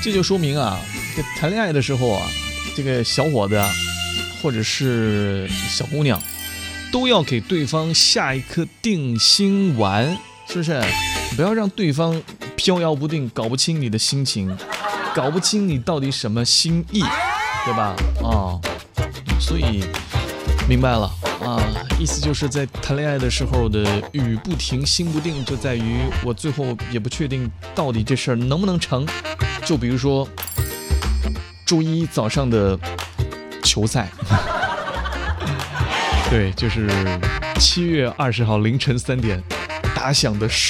这就说明啊，这谈恋爱的时候啊，这个小伙子或者是小姑娘，都要给对方下一颗定心丸，是不是？不要让对方飘摇不定，搞不清你的心情，搞不清你到底什么心意，对吧？所以明白了啊，意思就是在谈恋爱的时候的语不停心不定，就在于我最后也不确定到底这事儿能不能成。就比如说周一早上的球赛，对，就是7月20号凌晨3点打响的